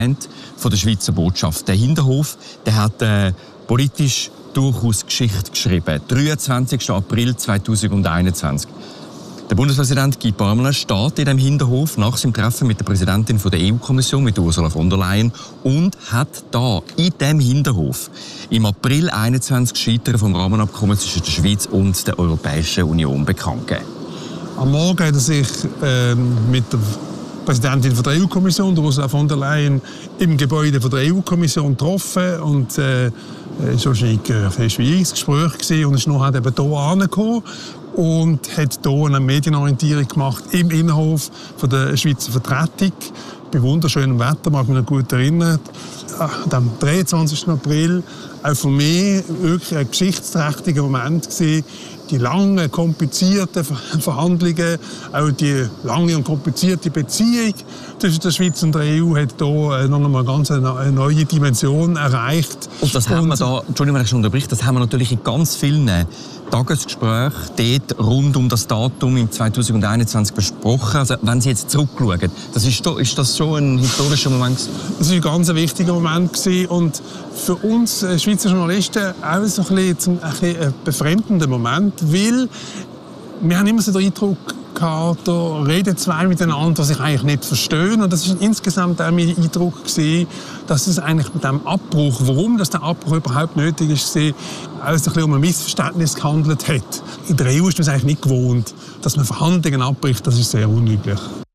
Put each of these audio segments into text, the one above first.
von der Schweizer Botschaft. Der Hinterhof, der hat politisch durchaus Geschichte geschrieben. 23. April 2021. Der Bundespräsident Guy Parmelin steht in dem Hinterhof nach seinem Treffen mit der Präsidentin der EU-Kommission, mit Ursula von der Leyen, und hat da in dem Hinterhof im April 2021 Scheitern vom Rahmenabkommen zwischen der Schweiz und der Europäischen Union bekannt gegeben. Am Morgen hat er sich mit der Präsidentin der EU-Kommission, Ursula von der Leyen, im Gebäude der EU-Kommission getroffen und es war ein schwieriges Gespräch gewesen, und ist nachher eben hier angekommen und hat hier eine Medienorientierung gemacht im Innenhof von der Schweizer Vertretung. Bei wunderschönem Wetter, mag mich noch gut erinnern. Am 23. April auch für mich wirklich ein geschichtsträchtiger Moment gewesen. Die langen, komplizierten Verhandlungen, auch die lange und komplizierte Beziehung zwischen der Schweiz und der EU hat hier noch einmal ganz eine neue Dimension erreicht. Und das haben wir da, Entschuldigung, wenn ich schon unterbreche, das haben wir natürlich in ganz vielen Tagesgesprächen dort rund um das Datum im 2021 besprochen. Also, wenn Sie jetzt zurückschauen, ist das schon ein historischer Moment? Das war ein ganz wichtiger Moment gewesen und für uns Schweizer Journalisten auch so ein befremdender Moment, weil wir haben immer so den Eindruck gehabt, da reden zwei miteinander, die sich eigentlich nicht verstehen. Und das war insgesamt auch mein Eindruck gewesen, dass es eigentlich mit dem Abbruch, warum das der Abbruch überhaupt nötig ist, alles ein bisschen um ein Missverständnis gehandelt hat. In der EU ist man es eigentlich nicht gewohnt, dass man Verhandlungen abbricht. Das ist sehr unüblich.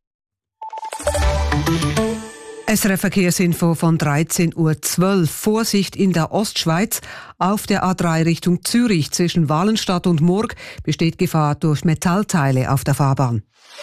SRF Verkehrsinfo von 13:12 Uhr. Vorsicht in der Ostschweiz. Auf der A3 Richtung Zürich zwischen Walenstadt und Murg besteht Gefahr durch Metallteile auf der Fahrbahn.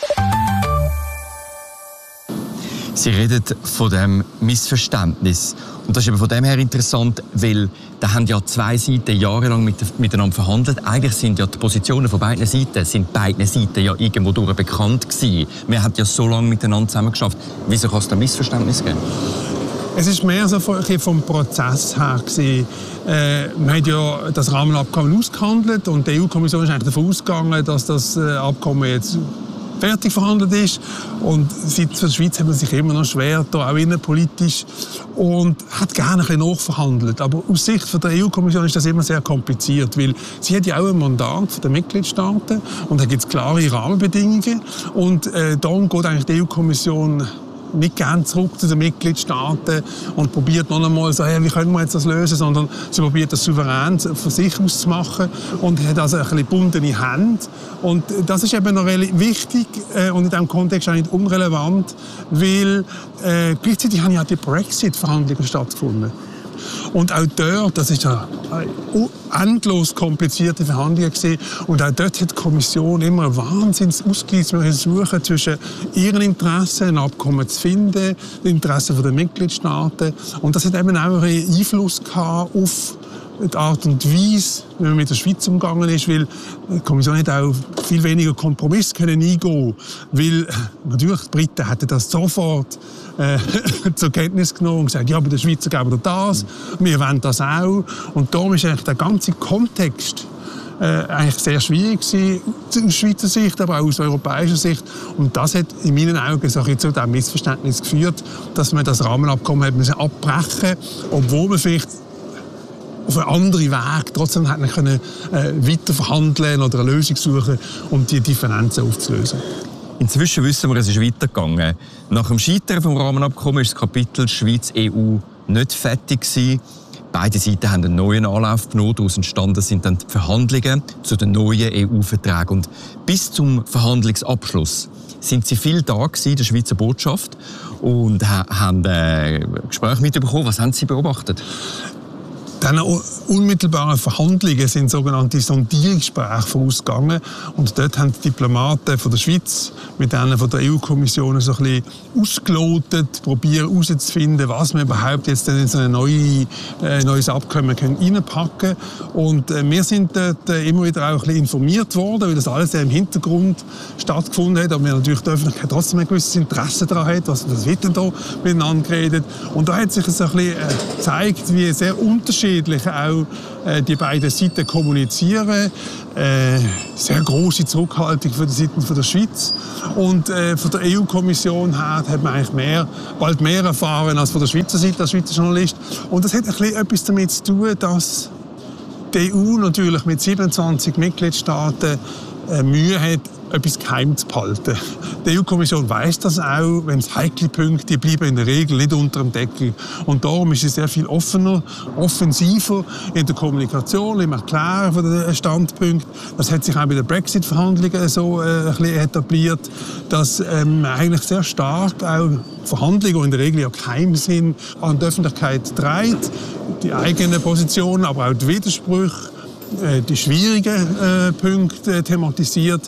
Sie reden von dem Missverständnis. Und das ist eben von dem her interessant, weil da haben ja zwei Seiten jahrelang miteinander verhandelt. Eigentlich sind ja die Positionen von beiden Seiten ja irgendwo durch bekannt gewesen. Wir haben ja so lange miteinander zusammengeschafft. Wieso kann es da Missverständnis geben? Es ist mehr so vom Prozess her gewesen. Man hat ja das Rahmenabkommen ausgehandelt und die EU-Kommission ist eigentlich davon ausgegangen, dass das Abkommen jetzt fertig verhandelt ist. Und seit der Schweiz hat man sich immer noch schwer, da auch innenpolitisch, und hat gerne ein bisschen nachverhandelt. Aber aus Sicht der EU-Kommission ist das immer sehr kompliziert, weil sie hat ja auch ein Mandat von den Mitgliedstaaten und da gibt es klare Rahmenbedingungen. Und darum geht eigentlich die EU-Kommission nicht gerne zurück zu den Mitgliedstaaten und probiert noch einmal so, hey, wie können wir jetzt das lösen, sondern sie probiert das souverän von sich aus zu machen und hat also ein bisschen gebundene Hände. Und das ist eben noch wichtig und in diesem Kontext auch nicht unrelevant, weil gleichzeitig haben ja die Brexit-Verhandlungen stattgefunden. Und auch dort, das ist eine endlos komplizierte Verhandlung gewesen. Und auch dort hat die Kommission immer einen Wahnsinns-Ausgleichsmöglichkeiten suchen zwischen ihren Interessen, ein Abkommen zu finden, den Interessen der Mitgliedstaaten. Und das hat eben auch einen Einfluss gehabt auf die Art und Weise, wie man mit der Schweiz umgegangen ist, weil die Kommission hat auch viel weniger Kompromiss eingehen können, weil natürlich die Briten hätten das sofort zur Kenntnis genommen und gesagt, ja, aber der Schweizer geben wir das, wir wollen das auch. Und darum ist eigentlich der ganze Kontext eigentlich sehr schwierig gewesen, aus Schweizer Sicht, aber auch aus europäischer Sicht. Und das hat in meinen Augen so zu diesem Missverständnis geführt, dass man das Rahmenabkommen hat müssen abbrechen, obwohl man vielleicht auf einen anderen Weg trotzdem hat man können weiter verhandeln oder eine Lösung suchen, um die Differenzen aufzulösen. Inzwischen wissen wir, es ist weitergegangen. Nach dem Scheitern vom Rahmenabkommen ist das Kapitel Schweiz-EU nicht fertig gewesen. Beide Seiten haben einen neuen Anlauf genommen. Daraus entstanden sind dann die Verhandlungen zu den neuen EU-Verträgen. Und bis zum Verhandlungsabschluss sind sie viel da gewesen, in der Schweizer Botschaft, und haben Gespräche mitbekommen. Was haben Sie beobachtet? Diese unmittelbaren Verhandlungen sind sogenannte Sondierungsgespräche vorausgegangen. Und dort haben die Diplomaten von der Schweiz mit denen von der EU-Kommission so ein bisschen ausgelotet, probieren herauszufinden, was wir überhaupt jetzt in so ein neues Abkommen reinpacken können. Und wir sind dort immer wieder auch ein bisschen informiert worden, weil das alles im Hintergrund stattgefunden hat. Aber wir natürlich die Öffentlichkeit trotzdem ein gewisses Interesse daran hat, was wird denn da miteinander geredet. Und da hat sich so ein bisschen gezeigt, wie sehr unterschiedlich auch auch die beiden Seiten kommunizieren. Sehr große Zurückhaltung von der Seite der Schweiz. Und von der EU-Kommission her hat man eigentlich bald mehr erfahren als von der Schweizer Seite als Schweizer Journalist. Und das hat etwas damit zu tun, dass die EU natürlich mit 27 Mitgliedstaaten Mühe hat, etwas geheim zu behalten. Die EU-Kommission weiss das auch, wenn es heikle Punkte, die bleiben in der Regel nicht unter dem Deckel. Und darum ist sie sehr viel offener, offensiver in der Kommunikation, im Erklären von den Standpunkten. Das hat sich auch bei den Brexit-Verhandlungen so ein bisschen etabliert, dass eigentlich sehr stark auch Verhandlungen, die in der Regel ja geheim sind, an die Öffentlichkeit trägt, die eigenen Positionen, aber auch die Widersprüche, die schwierigen Punkte thematisiert.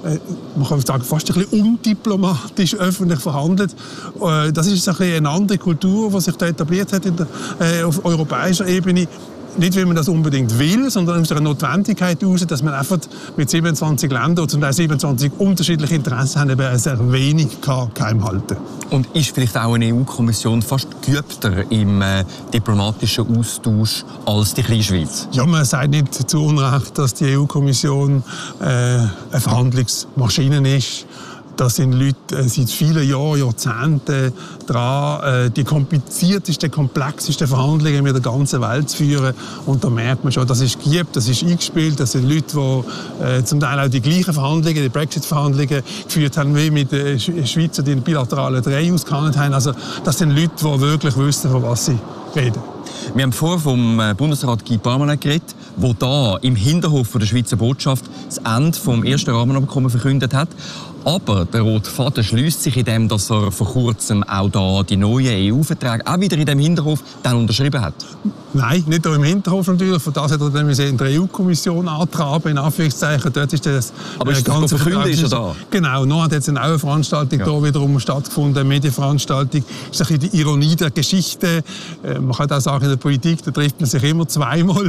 Man kann sagen, fast ein bisschen undiplomatisch öffentlich verhandelt. Das ist eine andere Kultur, die sich da etabliert hat auf europäischer Ebene. Nicht, weil man das unbedingt will, sondern aus einer Notwendigkeit heraus, dass man einfach mit 27 Ländern und zum Teil 27 unterschiedliche Interessen haben, eben sehr wenig geheim halten. Und ist vielleicht auch eine EU-Kommission fast geübter im diplomatischen Austausch als die kleine Schweiz? Ja, man sagt nicht zu Unrecht, dass die EU-Kommission eine Verhandlungsmaschine ist. Da sind Leute seit vielen Jahren, Jahrzehnten dran, die kompliziertesten, komplexesten Verhandlungen mit der ganzen Welt zu führen. Und da merkt man schon, das ist geübt, das ist eingespielt. Das sind Leute, die zum Teil auch die gleichen Verhandlungen, die Brexit-Verhandlungen geführt haben, wie mit den Schweizer, die den bilateralen Dreh ausgehandelt haben. Also das sind Leute, die wirklich wissen, von was sie reden. Wir haben vorher vom Bundesrat Guy Parmelin geredet, der da im Hinterhof der Schweizer Botschaft das Ende des ersten Rahmenabkommens verkündet hat. Aber der rote Faden schließt sich in dem, dass er vor kurzem auch da die neuen EU-Verträge auch wieder in dem Hinterhof dann unterschrieben hat. Nein, nicht hier im Hinterhof natürlich. Von das hat er dann in der EU-Kommission antraben, in Anführungszeichen. Dort ist das aber ist das verkündet, ist er da? Genau, noch hat jetzt eine neue Veranstaltung hier wiederum stattgefunden, eine Medienveranstaltung. Das ist ein bisschen die Ironie der Geschichte. Man kann auch sagen, in der Politik, da trifft man sich immer zweimal.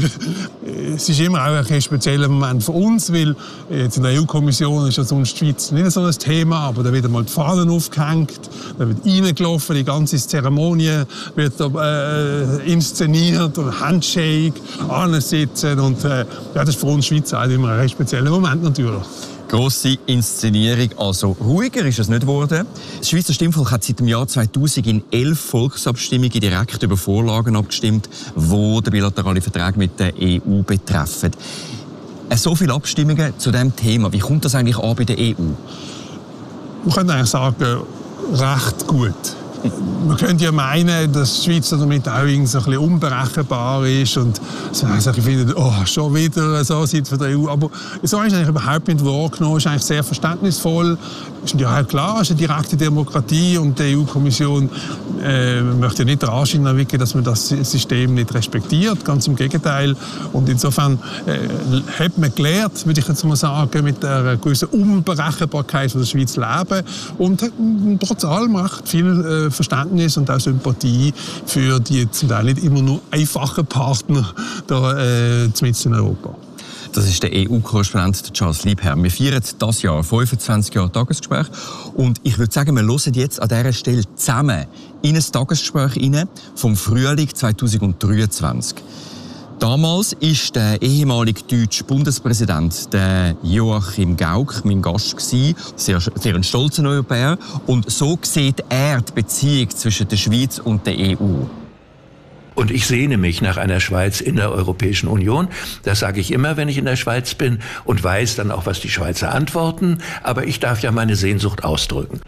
Es ist immer auch ein spezieller Moment für uns, weil jetzt in der EU-Kommission ist ja sonst die Schweiz nicht so ein Thema, aber da wird mal die Fahnen aufgehängt, da wird reingelaufen, die ganze Zeremonie wird da, inszeniert und Handshake, ansitzen und das ist für uns Schweizer immer ein recht spezieller Moment natürlich. Grosse Inszenierung, also ruhiger ist es nicht geworden. Das Schweizer Stimmvolk hat seit dem Jahr 2000 in 11 Volksabstimmungen direkt über Vorlagen abgestimmt, die den bilateralen Vertrag mit der EU betreffen. So viele Abstimmungen zu diesem Thema. Wie kommt das eigentlich an bei der EU? Man könnte eigentlich sagen, recht gut. Man könnte ja meinen, dass die Schweiz damit auch ein bisschen unberechenbar ist und also ich finde, schon wieder so seit von der EU. Aber so ist es eigentlich überhaupt nicht wahrgenommen. Es ist eigentlich sehr verständnisvoll. Es ist ja auch klar, es ist eine direkte Demokratie und die EU-Kommission möchte nicht den Anschein erwecken, dass man das System nicht respektiert. Ganz im Gegenteil. Und insofern hat man gelernt, würde ich jetzt mal sagen, mit der gewissen Unberechenbarkeit von der Schweiz leben und hat trotz allem recht viel Verständnis und auch Sympathie für die zum Teil nicht immer nur einfachen Partner da, in Europa. Das ist der EU-Korrespondent Charles Liebherr. Wir feiern dieses Jahr 25 Jahre Tagesgespräch. Und ich würde sagen, wir hören jetzt an dieser Stelle zusammen in ein Tagesgespräch hinein vom Frühling 2023. Damals war der ehemalige deutsche Bundespräsident der Joachim Gauck mein Gast gewesen. Sehr ein stolzer Europäer. Und so sieht er die Beziehung zwischen der Schweiz und der EU. Und ich sehne mich nach einer Schweiz in der Europäischen Union. Das sage ich immer, wenn ich in der Schweiz bin und weiß dann auch, was die Schweizer antworten. Aber ich darf ja meine Sehnsucht ausdrücken.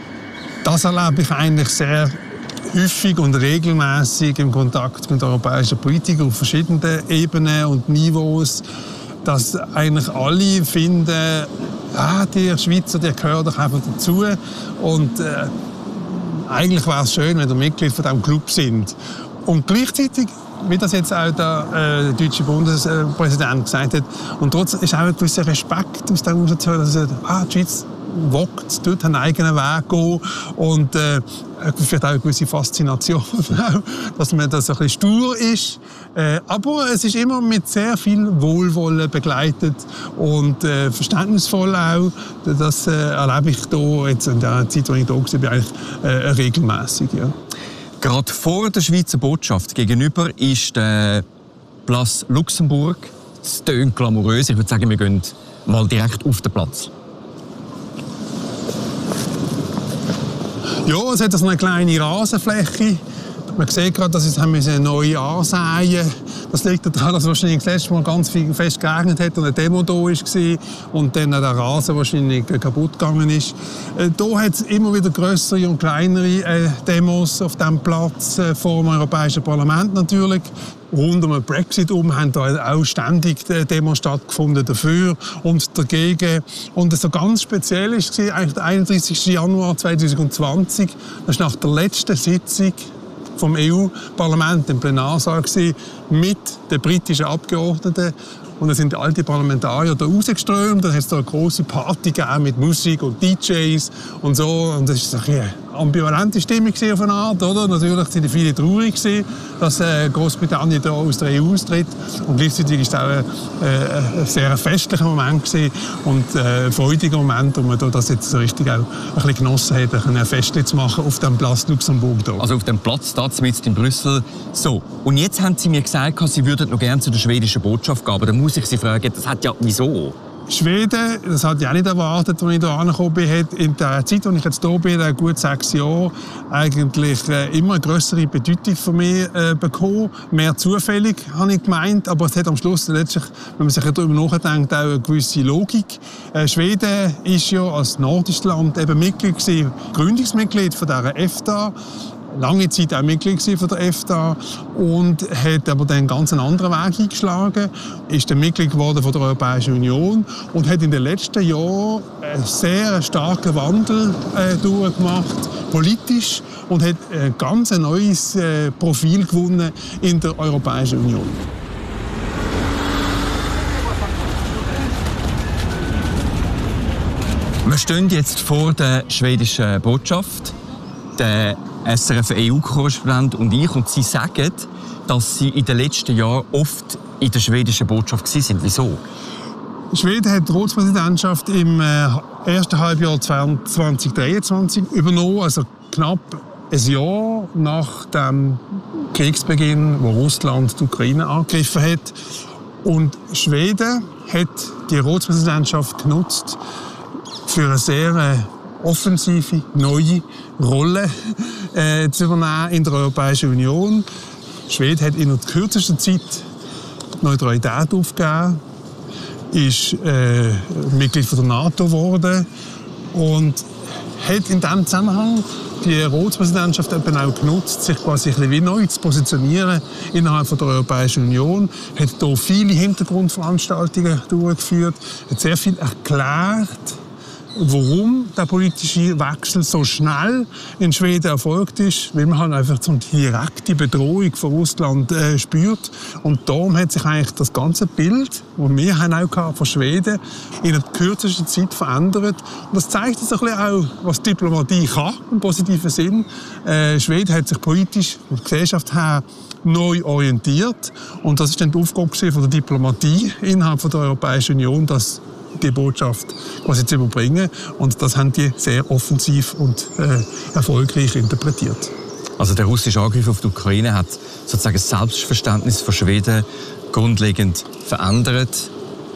Das erlebe ich eigentlich sehr häufig und regelmäßig im Kontakt mit europäischen Politikern auf verschiedenen Ebenen und Niveaus, dass eigentlich alle finden, die Schweizer, die gehören doch einfach dazu. Und eigentlich wäre es schön, wenn wir Mitglied von diesem Club sind. Und gleichzeitig, wie das jetzt auch der deutsche Bundespräsident gesagt hat, und trotzdem ist auch ein gewisser Respekt aus dem herauszuhören, dass er sagt, die Schweiz wagt, dort einen eigenen Weg gehen und vielleicht auch eine gewisse Faszination, dass man das ein bisschen stur ist. Aber es ist immer mit sehr viel Wohlwollen begleitet und verständnisvoll auch. Das erlebe ich hier jetzt in der Zeit, in der ich hier war, eigentlich regelmässig. Ja. Gerade vor der Schweizer Botschaft gegenüber ist der Place Luxemburg. Es tönt glamourös. Ich würde sagen, wir gehen mal direkt auf den Platz. Ja, es hat so eine kleine Rasenfläche. Man sieht gerade, dass es neu ansäen. Das liegt daran, dass wahrscheinlich das letzte Mal ganz viel fest geregnet hat und eine Demo da war und dann der Rasen wahrscheinlich kaputt gegangen ist. Hier hat es immer wieder grössere und kleinere Demos auf diesem Platz vor dem Europäischen Parlament natürlich. Rund um den Brexit haben da auch ständig Demos stattgefunden dafür und dagegen. Und so ganz speziell war eigentlich der 31. Januar 2020. Das war nach der letzten Sitzung vom EU-Parlament im Plenarsaal mit den britischen Abgeordneten. Und dann sind all die Parlamentarier da rausgeströmt. Dann hat es da eine grosse Party gegeben mit Musik und DJs und so. Und das war eine ambivalente Stimmung auf eine Art, oder? Natürlich waren viele traurig, dass Großbritannien da aus der EU austritt. Und gleichzeitig war es auch ein sehr festlicher Moment und ein freudiger Moment, wo man das jetzt so richtig auch ein bisschen genossen hat, ein Festchen zu machen auf dem Platz Luxemburg. Da. Also auf dem Platz da, mitten in Brüssel. So, und jetzt haben Sie mir gesagt, Sie würden noch gerne zu der schwedischen Botschaft gehen. Aber dann muss ich Sie fragen, das hat ja wieso? Schweden, das hatte ich auch nicht erwartet, als ich hier angekommen bin, hat in der Zeit, als ich jetzt hier bin, gut 6 Jahre, eigentlich immer eine grössere Bedeutung für mich bekommen. Mehr zufällig, habe ich gemeint, aber es hat am Schluss letztlich, wenn man sich darüber nachdenkt, auch eine gewisse Logik. Schweden ist ja als nordisches Land eben Mitglied gewesen, Gründungsmitglied von dieser EFTA. Lange Zeit auch Mitglied von der EFTA und hat aber dann einen ganz anderen Weg eingeschlagen, ist dann Mitglied geworden von der Europäischen Union und hat in den letzten Jahren einen sehr starken Wandel durchgemacht, politisch, und hat ein ganz neues Profil gewonnen in der Europäischen Union. Wir stehen jetzt vor der schwedischen Botschaft. Der SRF-EU-Korrespondent und ich, und Sie sagen, dass Sie in den letzten Jahren oft in der schwedischen Botschaft waren. Wieso? Schweden hat die Ratspräsidentschaft im ersten Halbjahr 2023 übernommen, also knapp ein Jahr nach dem Kriegsbeginn, wo Russland die Ukraine angegriffen hat. Und Schweden hat die Ratspräsidentschaft genutzt für eine sehr offensive, neue Rolle zu übernehmen in der Europäischen Union. Schweden hat in der kürzesten Zeit die Neutralität aufgegeben, ist Mitglied von der NATO geworden und hat in diesem Zusammenhang die Ratspräsidentschaft eben auch genutzt, sich quasi ein bisschen wie neu zu positionieren innerhalb der Europäischen Union. Hat hier viele Hintergrundveranstaltungen durchgeführt, hat sehr viel erklärt, warum der politische Wechsel so schnell in Schweden erfolgt ist, weil man halt einfach so eine direkte Bedrohung von Russland spürt. Und darum hat sich eigentlich das ganze Bild, das wir haben auch von Schweden, in der kürzesten Zeit verändert. Und das zeigt uns ein bisschen auch, was Diplomatie kann, im positiven Sinn. Schweden hat sich politisch und Gesellschaft her neu orientiert. Und das ist dann die Aufgabe von der Diplomatie innerhalb der Europäischen Union, dass die Botschaft quasi zu überbringen. Und das haben die sehr offensiv und erfolgreich interpretiert. Also der russische Angriff auf die Ukraine hat sozusagen das Selbstverständnis von Schweden grundlegend verändert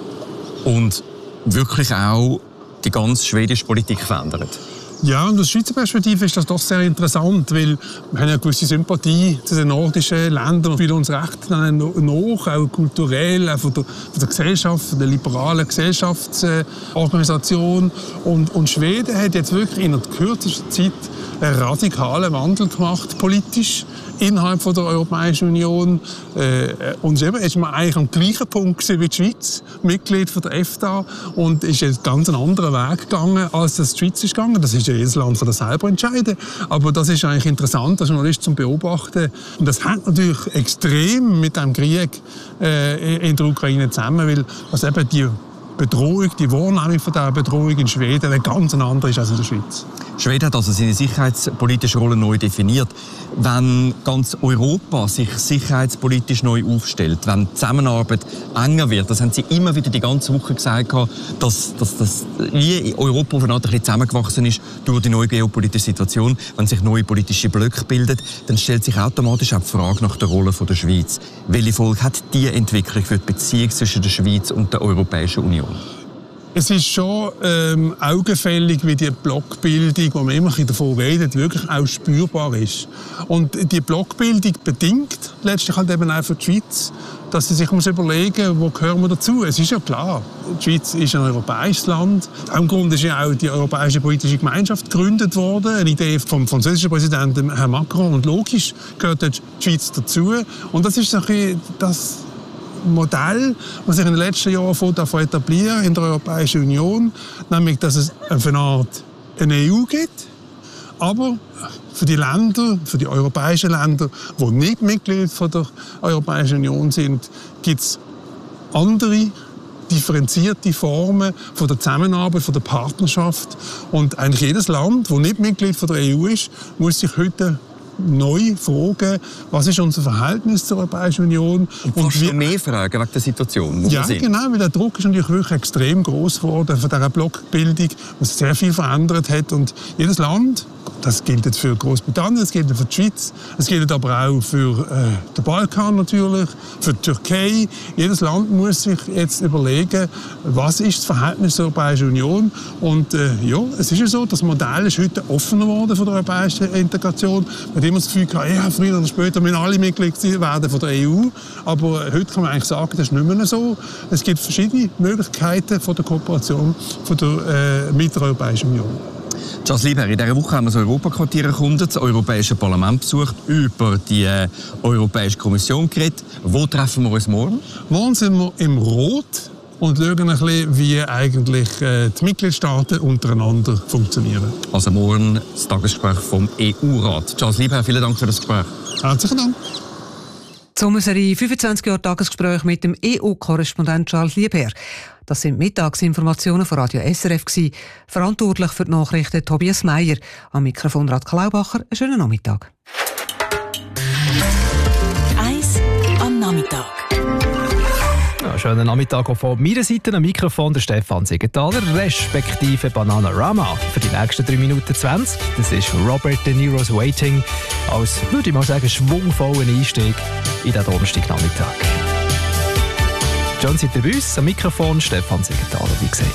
und wirklich auch die ganze schwedische Politik verändert. Ja, und aus Schweizer Perspektive ist das doch sehr interessant, weil wir haben eine gewisse Sympathie zu den nordischen Ländern, fühlen uns recht nach, auch kulturell, auch von der Gesellschaft, von der liberalen Gesellschaftsorganisation. Und Schweden hat jetzt wirklich in der kürzesten Zeit einen radikalen Wandel gemacht, politisch, innerhalb der Europäischen Union. Und ist man eigentlich am gleichen Punkt wie die Schweiz, Mitglied von der EFTA, und ist jetzt ganz einen anderen Weg gegangen, als das die Schweiz ist gegangen. Das ist ja jedes Land das selber entscheiden. Aber das ist eigentlich interessant, als Journalist zum Beobachten. Und das hängt natürlich extrem mit dem Krieg in der Ukraine zusammen, weil was eben die Bedrohung, die Wahrnehmung von dieser Bedrohung in Schweden ganz andere ist als in der Schweiz. Schweden hat also seine sicherheitspolitische Rolle neu definiert. Wenn ganz Europa sich sicherheitspolitisch neu aufstellt, wenn die Zusammenarbeit enger wird, das haben Sie immer wieder die ganze Woche gesagt, dass wie Europa aufeinander ein bisschen zusammengewachsen ist durch die neue geopolitische Situation, wenn sich neue politische Blöcke bilden, dann stellt sich automatisch auch die Frage nach der Rolle der Schweiz. Welche Folge hat diese Entwicklung für die Beziehung zwischen der Schweiz und der Europäischen Union? Es ist schon augenfällig, wie die Blockbildung, wo man immer davon redet, wirklich auch spürbar ist. Und die Blockbildung bedingt letztlich halt eben auch für die Schweiz, dass sie sich überlegen muss, wo gehören wir dazu. Es ist ja klar, die Schweiz ist ein europäisches Land. Aus dem Grund ist ja auch die Europäische Politische Gemeinschaft gegründet worden. Eine Idee vom französischen Präsidenten Herrn Macron. Und logisch gehört die Schweiz dazu. Und das ist so ein bisschen das Modell, das sich in den letzten Jahren etabliert in der Europäischen Union, nämlich, dass es eine Art eine EU gibt, aber für die Länder, für die europäischen Länder, die nicht Mitglied der Europäischen Union sind, gibt es andere differenzierte Formen von der Zusammenarbeit, von der Partnerschaft. Und eigentlich jedes Land, das nicht Mitglied der EU ist, muss sich heute neu fragen, was ist unser Verhältnis zur Europäischen Union. Und fast mehr Fragen wegen der Situation. Ja, genau, weil der Druck ist natürlich wirklich extrem groß geworden von dieser Blockbildung, was sehr viel verändert hat. Und jedes Land, das gilt jetzt für Großbritannien, das gilt für die Schweiz, das gilt aber auch für den Balkan natürlich, für die Türkei. Jedes Land muss sich jetzt überlegen, was ist das Verhältnis zur Europäischen Union. Und ja, es ist ja so, das Modell ist heute offener geworden von der europäischen Integration. Man hat immer das Gefühl gehabt, ja, früher oder später müssen alle Mitglied werden von der EU. Aber heute kann man eigentlich sagen, das ist nicht mehr so. Es gibt verschiedene Möglichkeiten von der Kooperation mit der Europäischen Union. Charles Lieber, in dieser Woche haben wir das Europaquartier erkundet, das Europäische Parlament besucht, über die Europäische Kommission geredet. Wo treffen wir uns morgen? Morgen sind wir im Rot und schauen ein bisschen, wie eigentlich die Mitgliedstaaten untereinander funktionieren. Also morgen das Tagesgespräch vom EU-Rat. Charles Lieber, vielen Dank für das Gespräch. Herzlichen Dank. Die Sommerserie 25 Jahre Tagesgespräch mit dem EU-Korrespondent Charles Lieber. Das sind Mittagsinformationen von Radio SRF gewesen. Verantwortlich für die Nachrichten Tobias Meyer. Am Mikrofon Rat Klaubacher. Einen schönen Nachmittag. 1 am Nachmittag. Ja, schönen Nachmittag auch von meiner Seite. Am Mikrofon der Stefan Siegenthaler, respektive Bananarama. Für die nächsten 3 Minuten 20. Das ist Robert De Niro's Waiting. Als, würde ich mal sagen, schwungvollen Einstieg in den Donnerstagnachmittag. John, seid ihr bei uns? Am Mikrofon Stefan Siegenthaler, wie gesagt.